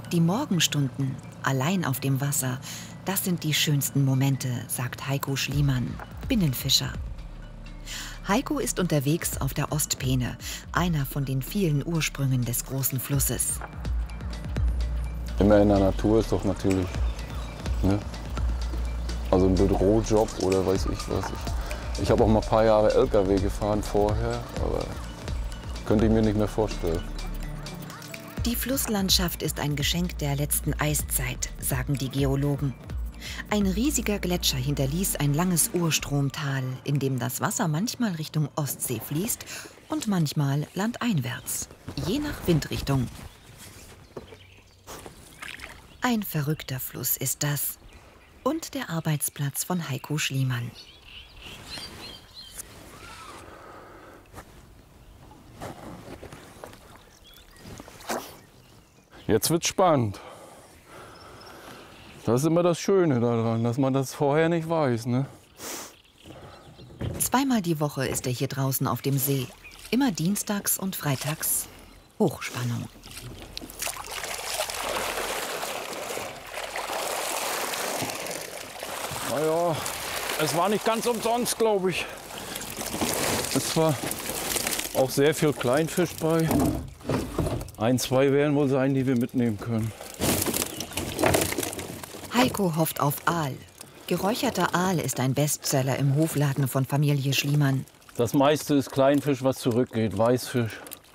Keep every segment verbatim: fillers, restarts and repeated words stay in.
Die Morgenstunden, allein auf dem Wasser, das sind die schönsten Momente, sagt Heiko Schliemann, Binnenfischer. Heiko ist unterwegs auf der Ostpeene, einer von den vielen Ursprüngen des großen Flusses. Immer in der Natur ist doch natürlich, ne? Also ein Bürojob oder weiß ich was. Ich, ich habe auch mal ein paar Jahre L K W gefahren vorher, aber könnte ich mir nicht mehr vorstellen. Die Flusslandschaft ist ein Geschenk der letzten Eiszeit, sagen die Geologen. Ein riesiger Gletscher hinterließ ein langes Urstromtal, in dem das Wasser manchmal Richtung Ostsee fließt und manchmal landeinwärts, je nach Windrichtung. Ein verrückter Fluss ist das und der Arbeitsplatz von Heiko Schliemann. Jetzt wird's spannend. Das ist immer das Schöne daran, dass man das vorher nicht weiß, ne? Zweimal die Woche ist er hier draußen auf dem See. Immer dienstags und freitags Hochspannung. Naja, es war nicht ganz umsonst, glaube ich. Es war auch sehr viel Kleinfisch bei. Ein, zwei werden wohl sein, die wir mitnehmen können. Heiko hofft auf Aal. Geräucherter Aal ist ein Bestseller im Hofladen von Familie Schliemann. Das meiste ist Kleinfisch, was zurückgeht. Weißfisch,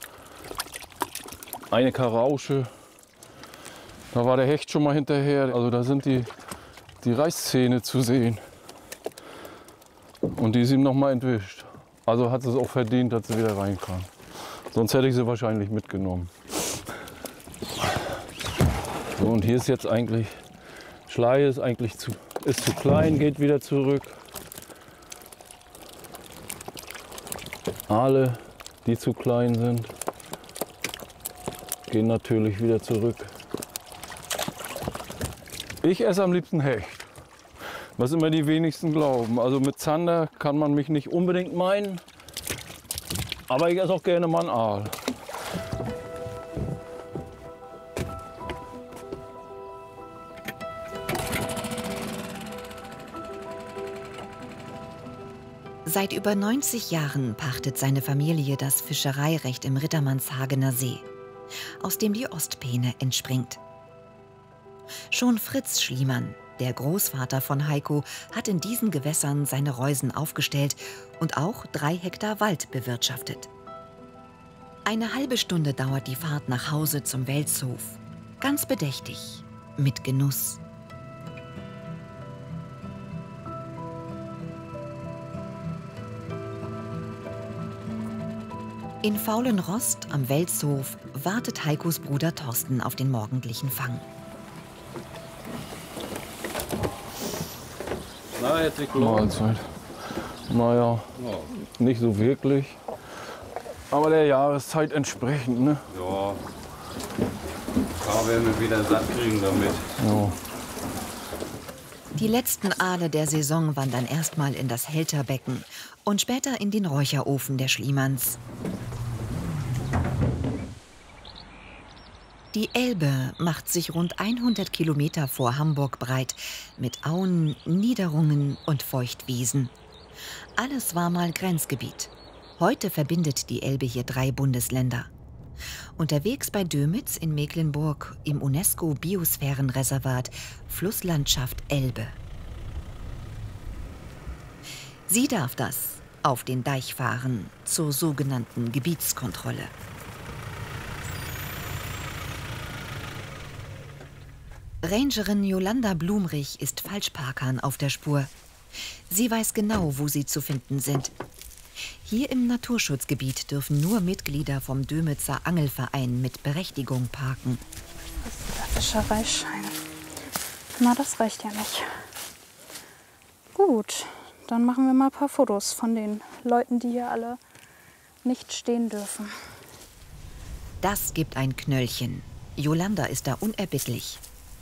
eine Karausche. Da war der Hecht schon mal hinterher. Also da sind die, die Reißzähne zu sehen. Und die ist ihm noch mal entwischt. Also hat es auch verdient, dass sie wieder reinkam. Sonst hätte ich sie wahrscheinlich mitgenommen. So, und hier ist jetzt eigentlich, Schleie ist eigentlich zu, ist zu klein, geht wieder zurück. Aale, die zu klein sind, gehen natürlich wieder zurück. Ich esse am liebsten Hecht, was immer die wenigsten glauben. Also mit Zander kann man mich nicht unbedingt meinen, aber ich esse auch gerne mal einen Aal. Seit über neunzig Jahren pachtet seine Familie das Fischereirecht im Rittermannshagener See, aus dem die Ostpeene entspringt. Schon Fritz Schliemann, der Großvater von Heiko, hat in diesen Gewässern seine Reusen aufgestellt und auch drei Hektar Wald bewirtschaftet. Eine halbe Stunde dauert die Fahrt nach Hause zum Welzhof. Ganz bedächtig, mit Genuss. In Faulenrost am Welzhof wartet Heikos Bruder Thorsten auf den morgendlichen Fang. Na, jetzt die Mahlzeit. Naja, nicht so wirklich. Aber der Jahreszeit entsprechend, ne? Ja. Da werden wir wieder satt kriegen damit. Ja. Die letzten Aale der Saison wandern erstmal in das Hälterbecken und später in den Räucherofen der Schliemanns. Die Elbe macht sich rund hundert Kilometer vor Hamburg breit, mit Auen, Niederungen und Feuchtwiesen. Alles war mal Grenzgebiet. Heute verbindet die Elbe hier drei Bundesländer. Unterwegs bei Dömitz in Mecklenburg im UNESCO-Biosphärenreservat Flusslandschaft Elbe. Sie darf das auf den Deich fahren zur sogenannten Gebietskontrolle. Rangerin Jolanda Blumrich ist Falschparkern auf der Spur. Sie weiß genau, wo sie zu finden sind. Hier im Naturschutzgebiet dürfen nur Mitglieder vom Dömitzer Angelverein mit Berechtigung parken. Das ist der Fischereischein. Na, das reicht ja nicht. Gut, dann machen wir mal ein paar Fotos von den Leuten, die hier alle nicht stehen dürfen. Das gibt ein Knöllchen. Jolanda ist da unerbittlich.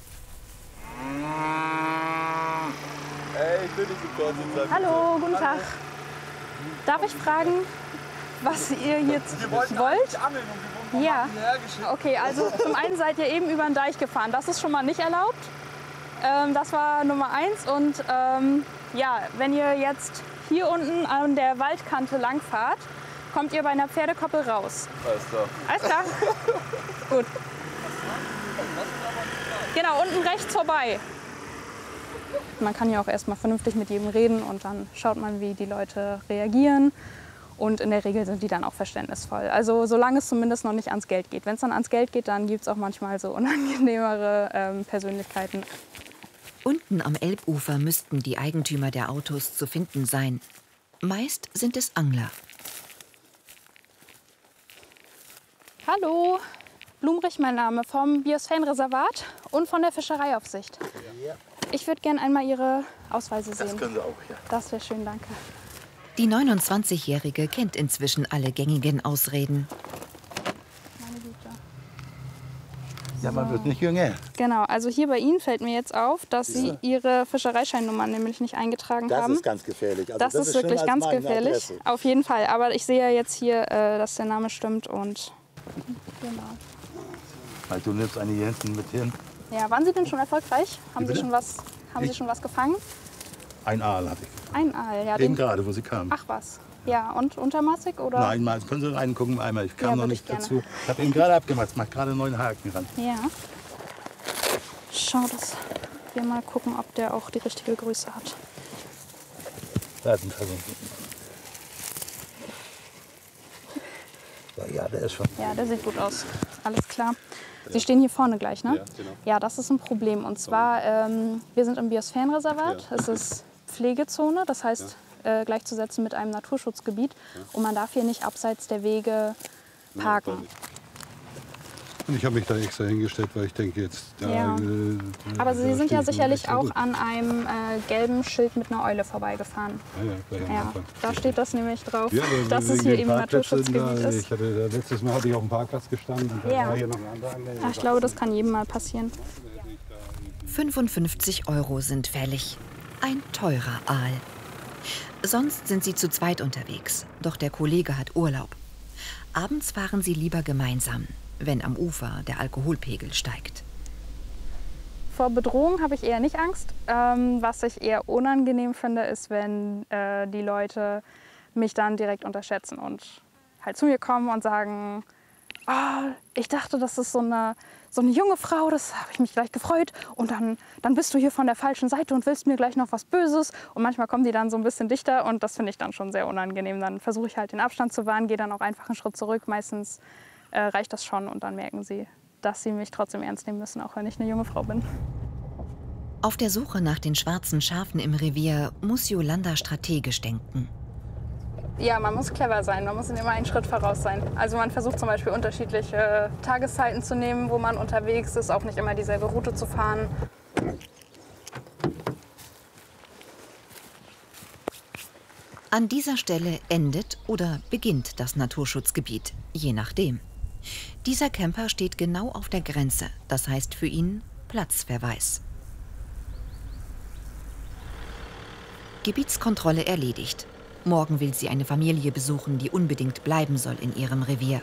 Hey, ich bin nicht so kurz und Hallo, guten Tag. Darf ich fragen, was ihr jetzt Wir wollten wollt? eigentlich angeln und wir wurden Ja, okay, also zum einen seid ihr eben über den Deich gefahren. Das ist schon mal nicht erlaubt. Ähm, das war Nummer eins. Und ähm, ja, wenn ihr jetzt hier unten an der Waldkante lang fahrt, kommt ihr bei einer Pferdekoppel raus. Alles klar. Alles klar? Gut. Genau, unten rechts vorbei. Man kann ja auch erstmal vernünftig mit jedem reden und dann schaut man, wie die Leute reagieren. Und in der Regel sind die dann auch verständnisvoll. Also solange es zumindest noch nicht ans Geld geht. Wenn es dann ans Geld geht, dann gibt es auch manchmal so unangenehmere ähm, Persönlichkeiten. Unten am Elbufer müssten die Eigentümer der Autos zu finden sein. Meist sind es Angler. Hallo, Blumrich mein Name, vom Biosphärenreservat und von der Fischereiaufsicht. Ja. Ich würde gerne einmal Ihre Ausweise sehen. Das können Sie auch, ja. Das wäre schön, danke. Die neunundzwanzigjährige kennt inzwischen alle gängigen Ausreden. Meine Güte. Ja, man wird nicht jünger. Genau, also hier bei Ihnen fällt mir jetzt auf, dass Sie Ihre Fischereischeinnummer nämlich nicht eingetragen Das haben. ist ganz gefährlich. Also das, das ist ist schlimmer wirklich als ganz meine gefährlich. Adresse. Auf jeden Fall. Aber ich sehe ja jetzt hier, äh, dass der Name stimmt und genau. Also du nimmst eine Jensen mit hin. Ja, waren Sie denn schon erfolgreich? Haben Sie bitte? schon was, haben Sie Ich- schon was gefangen? Ein Aal hatte ich. Ein Aal, ja. Eben Den, gerade, wo sie kam. ach was. Ja, und untermassig oder? Nein, mal, können Sie reingucken einmal. Ich kam Ja, noch würde nicht ich gerne. dazu. Ich habe eben gerade abgemacht. Ich mache gerade einen neuen Haken ran. Ja. Schau, dass wir mal gucken, ob der auch die richtige Größe hat. Da ist ein Versuch. Ja, ja, der ist schon. Ja, der sieht gut aus. Alles klar. Sie stehen hier vorne gleich, ne? Ja, genau. Ja, das ist ein Problem. Und zwar, ähm, wir sind im Biosphärenreservat. Ja. Es ist Pflegezone, das heißt äh, gleichzusetzen mit einem Naturschutzgebiet. Und man darf hier nicht abseits der Wege parken. Und ich habe mich da extra hingestellt, weil ich denke jetzt, da, Ja. äh, Aber Sie da sind ja steht sicherlich extra auch gut. an einem äh, gelben Schild mit einer Eule vorbeigefahren. Ja, ja, gleich am Ja, Anfang. da steht das nämlich drauf, Ja, aber dass es wegen hier den eben Parkplätzen Naturschutzgebiet da, ist. Ich hatte, da, letztes Mal hatte ich auf dem Parkplatz gestanden und da Ja. war hier noch eine andere Anlage. Ja, ich glaube, das kann jedem mal passieren. fünfundfünfzig Euro sind fällig. Ein teurer Aal. Sonst sind sie zu zweit unterwegs, doch der Kollege hat Urlaub. Abends fahren sie lieber gemeinsam, wenn am Ufer der Alkoholpegel steigt. Vor Bedrohung habe ich eher nicht Angst. Ähm, was ich eher unangenehm finde, ist, wenn äh, die Leute mich dann direkt unterschätzen und halt zu mir kommen und sagen, oh, ich dachte, das ist so eine, so eine junge Frau, das habe ich mich gleich gefreut. Und dann, dann bist du hier von der falschen Seite und willst mir gleich noch was Böses. Und manchmal kommen die dann so ein bisschen dichter und das finde ich dann schon sehr unangenehm. Dann versuche ich halt den Abstand zu wahren, gehe dann auch einfach einen Schritt zurück. Meistens äh, reicht das schon und dann merken sie, dass sie mich trotzdem ernst nehmen müssen, auch wenn ich eine junge Frau bin. Auf der Suche nach den schwarzen Schafen im Revier muss Jolanda strategisch denken. Ja, man muss clever sein, man muss immer einen Schritt voraus sein. Also man versucht zum Beispiel unterschiedliche Tageszeiten zu nehmen, wo man unterwegs ist, auch nicht immer dieselbe Route zu fahren. An dieser Stelle endet oder beginnt das Naturschutzgebiet, je nachdem. Dieser Camper steht genau auf der Grenze, das heißt für ihn Platzverweis. Gebietskontrolle erledigt. Morgen will sie eine Familie besuchen, die unbedingt bleiben soll in ihrem Revier.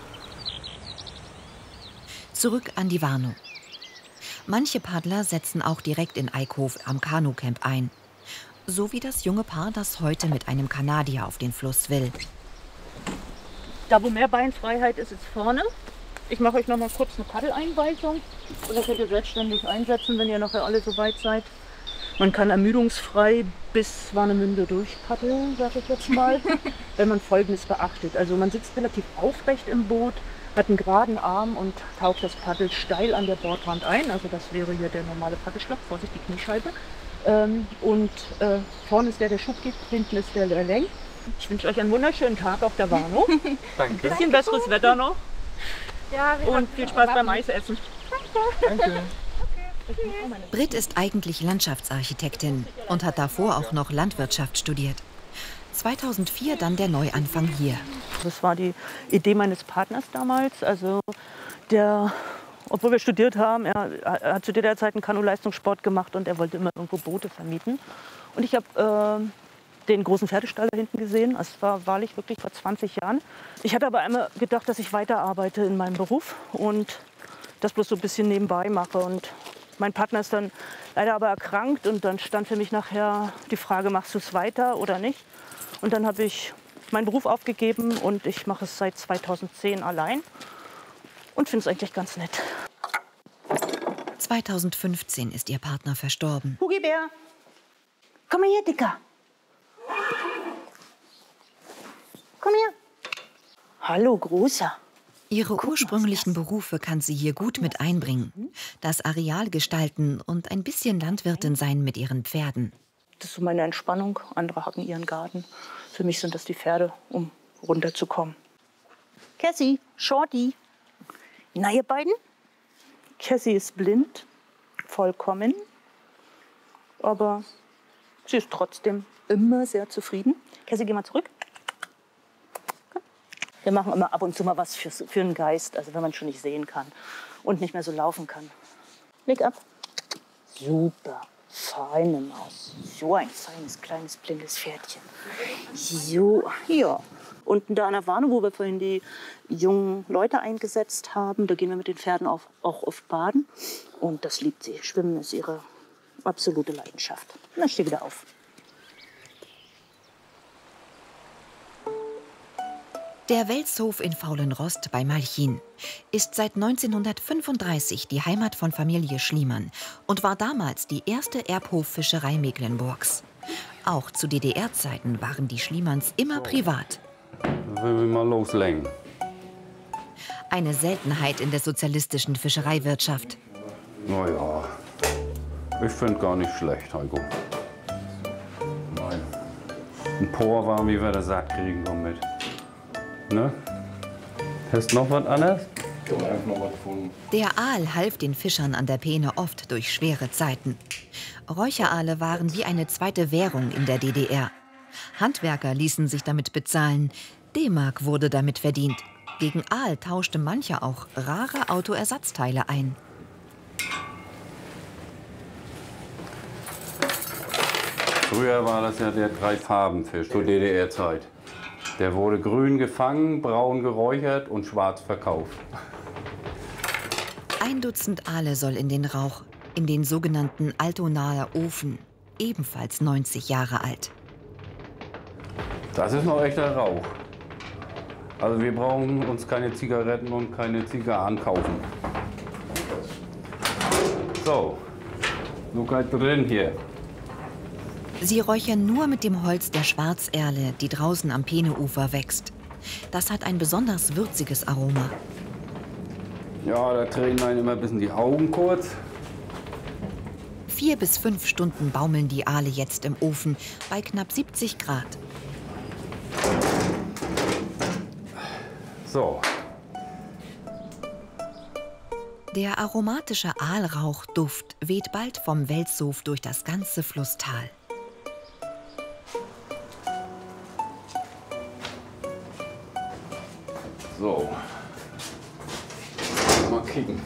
Zurück an die Warnow. Manche Paddler setzen auch direkt in Eickhof am Kanucamp ein. So wie das junge Paar, das heute mit einem Kanadier auf den Fluss will. Da, wo mehr Beinfreiheit ist, ist vorne. Ich mache euch noch mal kurz eine Paddeleinweisung. Oder könnt ihr selbstständig einsetzen, wenn ihr nachher alle so weit seid. Man kann ermüdungsfrei bis Warnemünde durchpaddeln, sage ich jetzt mal, wenn man Folgendes beachtet. Also man sitzt relativ aufrecht im Boot, hat einen geraden Arm und taucht das Paddel steil an der Bordrand ein. Also das wäre hier der normale Paddelschlag, Vorsicht, die Kniescheibe. Ähm, und äh, vorne ist der, der Schub gibt, hinten ist der, der lenkt. Ich wünsche euch einen wunderschönen Tag auf der Warnow. Danke. Ein bisschen besseres Wetter noch. Ja, Und viel Spaß beim Eisessen. Danke. Britt ist eigentlich Landschaftsarchitektin und hat davor auch noch Landwirtschaft studiert. zweitausendvier dann der Neuanfang hier. Das war die Idee meines Partners damals. Also der, obwohl wir studiert haben, er, er hat zu der Zeit einen Kanu-Leistungssport gemacht und er wollte immer irgendwo Boote vermieten. Und ich habe äh, den großen Pferdestall da hinten gesehen. Es war wahrlich wirklich vor zwanzig Jahren. Ich hatte aber einmal gedacht, dass ich weiterarbeite in meinem Beruf und das bloß so ein bisschen nebenbei mache. Und mein Partner ist dann leider aber erkrankt und dann stand für mich nachher die Frage, machst du es weiter oder nicht? Und dann habe ich meinen Beruf aufgegeben und ich mache es seit zweitausendzehn allein und finde es eigentlich ganz nett. zweitausendfünfzehn ist ihr Partner verstorben. Hugibär, komm mal her, Dicker. Komm her. Hallo, Großer. Ihre ursprünglichen Berufe kann sie hier gut mit einbringen. Das Areal gestalten und ein bisschen Landwirtin sein mit ihren Pferden. Das ist so meine Entspannung. Andere hacken ihren Garten. Für mich sind das die Pferde, um runterzukommen. Cassie, Shorty. Na, ihr beiden? Cassie ist blind, vollkommen. Aber sie ist trotzdem immer sehr zufrieden. Cassie, geh mal zurück. Komm. Wir machen immer ab und zu mal was für, für den Geist, also wenn man schon nicht sehen kann und nicht mehr so laufen kann. Leg ab. Super, feine Maus. So ein feines, kleines, blindes Pferdchen. So, ja. Unten da an der Warne, wo wir vorhin die jungen Leute eingesetzt haben, da gehen wir mit den Pferden auch, auch oft baden. Und das liebt sie. Schwimmen ist ihre absolute Leidenschaft. Und dann steh wieder auf. Der Welshof in Faulenrost bei Malchin ist seit neunzehnhundertfünfunddreißig die Heimat von Familie Schliemann und war damals die erste Erbhoffischerei Mecklenburgs. Auch zu D D R-Zeiten waren die Schliemanns immer privat. Dann will ich mal loslegen. Eine Seltenheit in der sozialistischen Fischereiwirtschaft. Na ja, ich finde gar nicht schlecht, Heiko. Nein. Ein Por war, wie wir das satt kriegen damit. Ne? Hast du noch was anderes? Ich habe einfach noch was gefunden. Der Aal half den Fischern an der Peene oft durch schwere Zeiten. Räucheraale waren wie eine zweite Währung in der D D R. Handwerker ließen sich damit bezahlen. D-Mark wurde damit verdient. Gegen Aal tauschte mancher auch rare Autoersatzteile ein. Früher war das ja der Drei-Farben-Fisch zur D D R-Zeit. Der wurde grün gefangen, braun geräuchert und schwarz verkauft. Ein Dutzend Aale soll in den Rauch, in den sogenannten Altonaer Ofen, ebenfalls neunzig Jahre alt. Das ist noch echter Rauch. Also wir brauchen uns keine Zigaretten und keine Zigarren kaufen. So, nur gleich drin hier. Sie räuchern nur mit dem Holz der Schwarzerle, die draußen am Peeneufer wächst. Das hat ein besonders würziges Aroma. Ja, da drehen einen immer ein bisschen die Augen kurz. Vier bis fünf Stunden baumeln die Aale jetzt im Ofen bei knapp siebzig Grad. So. Der aromatische Aalrauchduft weht bald vom Welshof durch das ganze Flusstal. So. Mal kicken.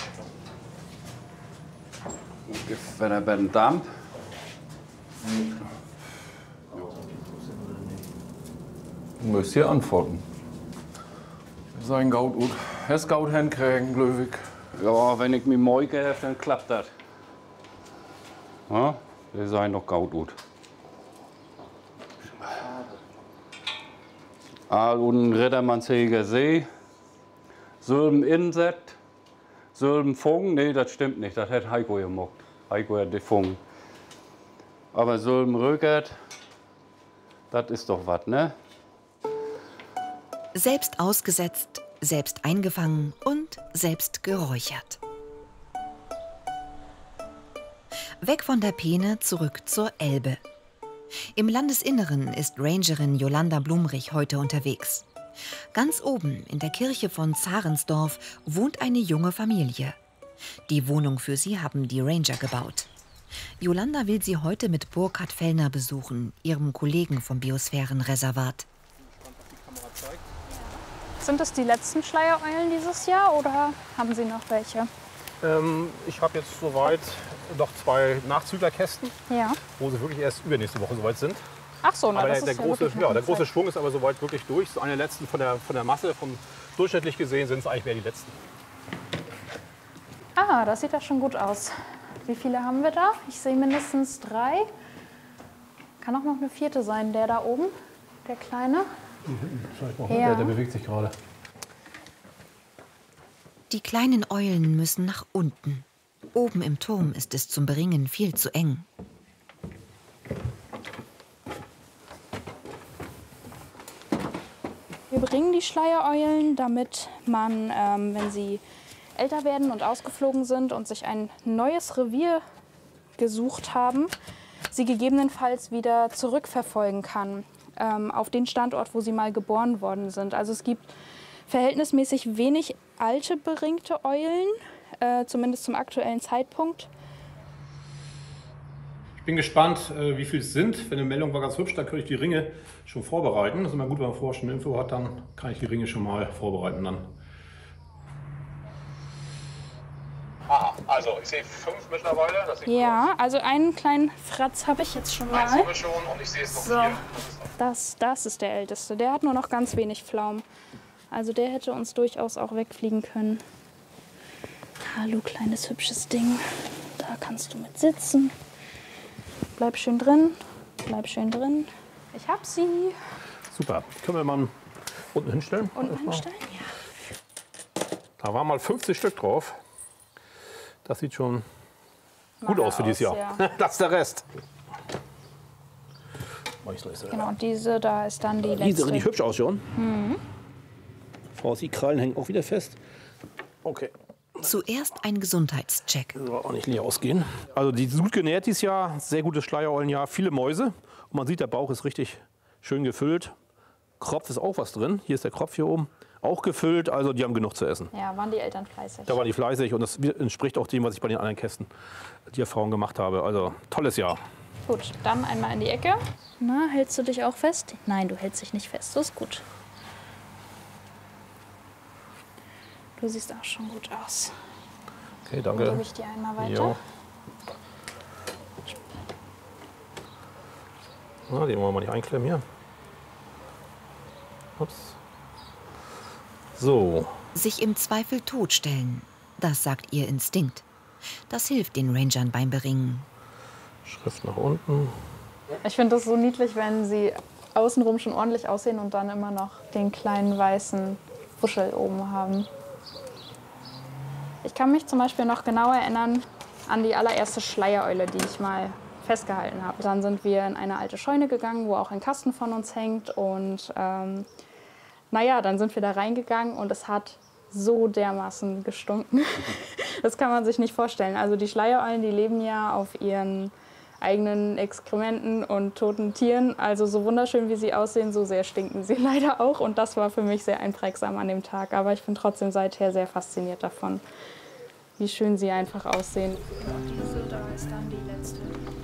Wenn er bei den Dampf. Du musst hier antworten. Sein Gaut gut. Hast Gaut hinkriegen, Glöwig? Ja, wenn ich mich morgen habe, dann klappt das. Ja, wir seien doch gaut gut. Aal und Rittermannshäger See. Sülben Insekt. Sülben Fung. Nee, das stimmt nicht. Das hat Heiko gemacht. Heiko hat die Fung. Aber Sülben Rögert, das ist doch was, ne? Selbst ausgesetzt, selbst eingefangen und selbst geräuchert. Weg von der Peene, zurück zur Elbe. Im Landesinneren ist Rangerin Jolanda Blumrich heute unterwegs. Ganz oben in der Kirche von Zarensdorf wohnt eine junge Familie. Die Wohnung für sie haben die Ranger gebaut. Jolanda will sie heute mit Burkhard Fellner besuchen, ihrem Kollegen vom Biosphärenreservat. Sind das die letzten Schleiereulen dieses Jahr oder haben Sie noch welche? Ähm, ich habe jetzt soweit noch zwei Nachzüglerkästen, Ja. wo sie wirklich erst übernächste Woche soweit sind. Ach so, na, aber das der, der, ist ja große, wirklich noch ja, ein der große Fleck. Schwung ist aber soweit wirklich durch. So eine der letzten von der, von der Masse, vom durchschnittlich gesehen sind es eigentlich mehr die letzten. Ah, das sieht ja schon gut aus. Wie viele haben wir da? Ich sehe mindestens drei. Kann auch noch eine vierte sein, der da oben, der kleine. Ja. Ja. Der, der bewegt sich gerade. Die kleinen Eulen müssen nach unten. Oben im Turm ist es zum Beringen viel zu eng. Wir bringen die Schleiereulen, damit man, ähm, wenn sie älter werden und ausgeflogen sind und sich ein neues Revier gesucht haben, sie gegebenenfalls wieder zurückverfolgen kann ähm, auf den Standort, wo sie mal geboren worden sind. Also es gibt verhältnismäßig wenig alte beringte Eulen, äh, zumindest zum aktuellen Zeitpunkt. Ich bin gespannt, wie viel es sind. Wenn eine Meldung war ganz hübsch, dann könnte ich die Ringe schon vorbereiten. Das ist immer gut, wenn man vorher schon eine Info hat, dann kann ich die Ringe schon mal vorbereiten. Dann. Aha, also ich sehe fünf mittlerweile. Das sieht Ja, also einen kleinen Fratz habe ich jetzt schon mal. Eins haben wir schon und ich sehe es noch So. vier. Das, das ist der älteste. Der hat nur noch ganz wenig Pflaumen. Also der hätte uns durchaus auch wegfliegen können. Hallo, kleines hübsches Ding. Da kannst du mit sitzen. Bleib schön drin. Bleib schön drin. Ich hab sie. Super. Können wir mal unten hinstellen? Unten hinstellen? Ja. Da waren mal fünfzig Stück drauf. Das sieht schon gut Mager aus für dieses aus, Jahr. ja. Das ist der Rest. Genau, und diese da ist dann die letzte. Die sieht richtig hübsch aus schon. Mhm. Frau, die Krallen hängen auch wieder fest. Okay. Zuerst ein Gesundheitscheck. Soll auch nicht leer ausgehen. Also die ist gut genährt dieses Jahr, sehr gutes Schleiereulenjahr, viele Mäuse. Und man sieht, der Bauch ist richtig schön gefüllt. Kropf ist auch was drin. Hier ist der Kropf hier oben. Auch gefüllt, also die haben genug zu essen. Ja, waren die Eltern fleißig. Da waren die fleißig und das entspricht auch dem, was ich bei den anderen Kästen die Erfahrung gemacht habe. Also tolles Jahr. Gut, dann einmal in die Ecke. Na, hältst du dich auch fest? Nein, du hältst dich nicht fest. Das ist gut. Du siehst auch schon gut aus. Okay, Dann danke. gebe ich dir einmal weiter. Jo. Na, den wollen wir mal nicht einklemmen hier. Ups. So. Sich im Zweifel totstellen, das sagt ihr Instinkt. Das hilft den Rangern beim Beringen. Schrift nach unten. Ich finde das so niedlich, wenn sie außenrum schon ordentlich aussehen und dann immer noch den kleinen weißen Wuschel oben haben. Ich kann mich zum Beispiel noch genau erinnern an die allererste Schleiereule, die ich mal festgehalten habe. Dann sind wir in eine alte Scheune gegangen, wo auch ein Kasten von uns hängt. Und ähm, naja, dann sind wir da reingegangen und es hat so dermaßen gestunken. Das kann man sich nicht vorstellen. Also die Schleiereulen, die leben ja auf ihren eigenen Exkrementen und toten Tieren. Also so wunderschön, wie sie aussehen, so sehr stinken sie leider auch. Und das war für mich sehr einprägsam an dem Tag. Aber ich bin trotzdem seither sehr fasziniert davon, wie schön sie einfach aussehen. Diese da ist dann die letzte.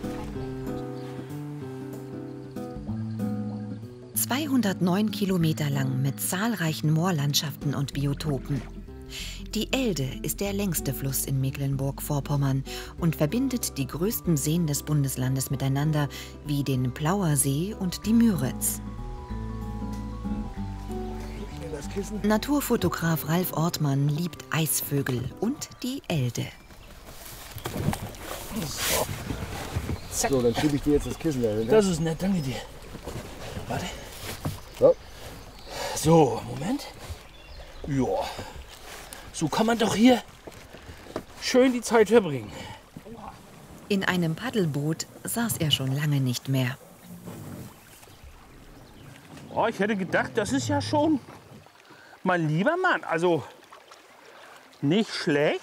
zweihundertneun Kilometer lang mit zahlreichen Moorlandschaften und Biotopen. Die Elde ist der längste Fluss in Mecklenburg-Vorpommern und verbindet die größten Seen des Bundeslandes miteinander, wie den Plauer See und die Müritz. Naturfotograf Ralf Ortmann liebt Eisvögel und die Elde. So, dann schiebe ich dir jetzt das Kissen dahin. Ne? Das ist nett, danke dir. Warte. So. So, Moment. Ja. So kann man doch hier schön die Zeit verbringen. In einem Paddelboot saß er schon lange nicht mehr. Oh, ich hätte gedacht, das ist ja schon mein lieber Mann. Also nicht schlecht.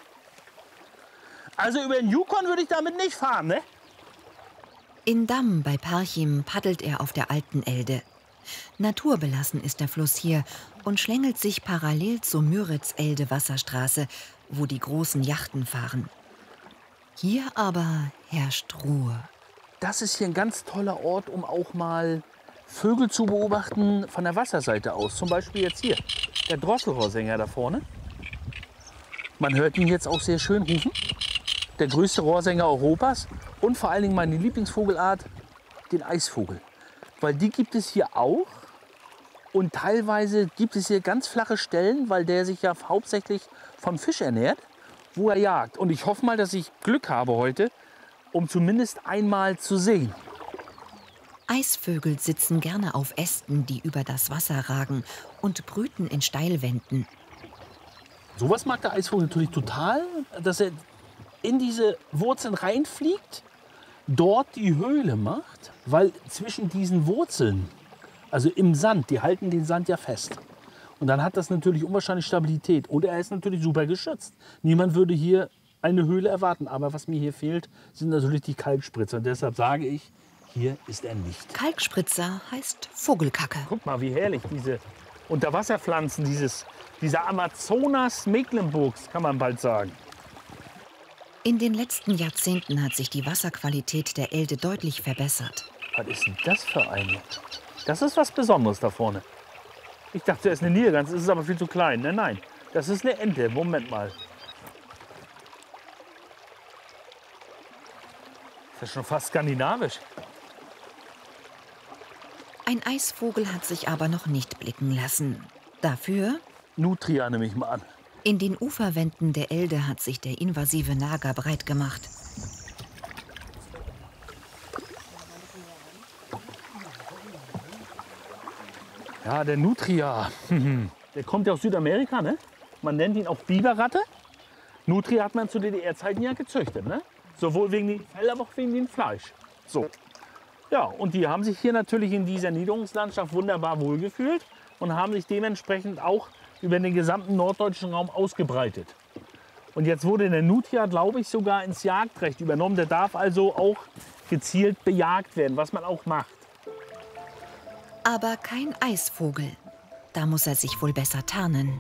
Also über den Yukon würde ich damit nicht fahren, ne? In Damm bei Parchim paddelt er auf der alten Elde. Naturbelassen ist der Fluss hier und schlängelt sich parallel zur Müritz-Elde-Wasserstraße, wo die großen Yachten fahren. Hier aber herrscht Ruhe. Das ist hier ein ganz toller Ort, um auch mal Vögel zu beobachten von der Wasserseite aus. Zum Beispiel jetzt hier, der Drosselrohrsänger da vorne. Man hört ihn jetzt auch sehr schön rufen. Der größte Rohrsänger Europas und vor allen Dingen meine Lieblingsvogelart, den Eisvogel. weil die gibt es hier auch. Und teilweise gibt es hier ganz flache Stellen, weil der sich ja hauptsächlich vom Fisch ernährt, wo er jagt. Und ich hoffe mal, dass ich Glück habe heute, um zumindest einmal zu sehen. Eisvögel sitzen gerne auf Ästen, die über das Wasser ragen, und brüten in Steilwänden. Sowas mag der Eisvogel natürlich total, dass er in diese Wurzeln reinfliegt, dort die Höhle macht, weil zwischen diesen Wurzeln, also im Sand, die halten den Sand ja fest. Und dann hat das natürlich unwahrscheinlich Stabilität. Und er ist natürlich super geschützt. Niemand würde hier eine Höhle erwarten. Aber was mir hier fehlt, sind natürlich die Kalkspritzer. Und deshalb sage ich, hier ist er nicht. Kalkspritzer heißt Vogelkacke. Guck mal, wie herrlich diese Unterwasserpflanzen, dieses, dieser Amazonas Mecklenburgs, kann man bald sagen. In den letzten Jahrzehnten hat sich die Wasserqualität der Elde deutlich verbessert. Was ist denn das für eine? Das ist was Besonderes da vorne. Ich dachte, es ist eine Nilgans, es ist aber viel zu klein. Nein, nein, das ist eine Ente. Moment mal. Das ist schon fast skandinavisch. Ein Eisvogel hat sich aber noch nicht blicken lassen. Dafür? Nutria nehme ich mal an. In den Uferwänden der Elde hat sich der invasive Nager breit gemacht. Ja, der Nutria. Der kommt ja aus Südamerika, ne? Man nennt ihn auch Biberratte. Nutria hat man zu D D R-Zeiten ja gezüchtet, ne? Sowohl wegen dem Fell, aber auch wegen dem Fleisch. So. Ja, und die haben sich hier natürlich in dieser Niederungslandschaft wunderbar wohlgefühlt und haben sich dementsprechend auch über den gesamten norddeutschen Raum ausgebreitet. Und jetzt wurde der Nutria, glaube ich, sogar ins Jagdrecht übernommen. Der darf also auch gezielt bejagt werden, was man auch macht. Aber kein Eisvogel. Da muss er sich wohl besser tarnen.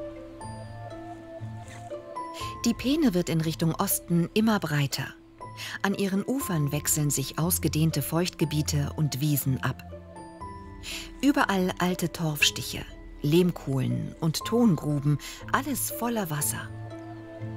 Die Peene wird in Richtung Osten immer breiter. An ihren Ufern wechseln sich ausgedehnte Feuchtgebiete und Wiesen ab. Überall alte Torfstiche, Lehmkohlen und Tongruben, alles voller Wasser.